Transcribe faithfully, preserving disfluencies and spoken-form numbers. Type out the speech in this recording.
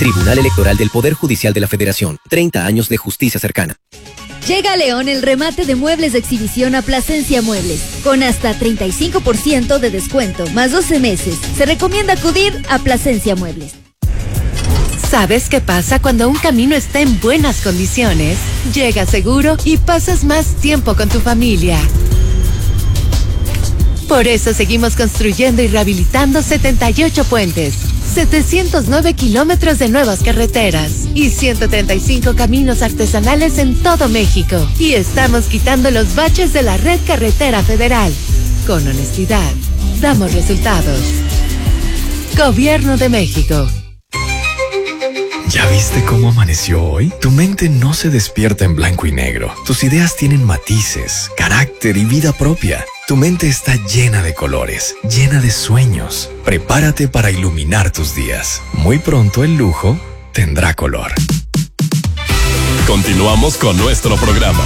Tribunal Electoral del Poder Judicial de la Federación. treinta años de justicia cercana. Llega a León el remate de muebles de exhibición a Plasencia Muebles, con hasta treinta y cinco por ciento de descuento, más doce meses. Se recomienda acudir a Plasencia Muebles. ¿Sabes qué pasa cuando un camino está en buenas condiciones? Llegas seguro y pasas más tiempo con tu familia. Por eso seguimos construyendo y rehabilitando setenta y ocho puentes, setecientos nueve kilómetros de nuevas carreteras y ciento treinta y cinco caminos artesanales en todo México. Y estamos quitando los baches de la red carretera federal. Con honestidad, damos resultados. Gobierno de México. ¿Ya viste cómo amaneció hoy? Tu mente no se despierta en blanco y negro. Tus ideas tienen matices, carácter y vida propia. Tu mente está llena de colores, llena de sueños. Prepárate para iluminar tus días. Muy pronto el lujo tendrá color. Continuamos con nuestro programa.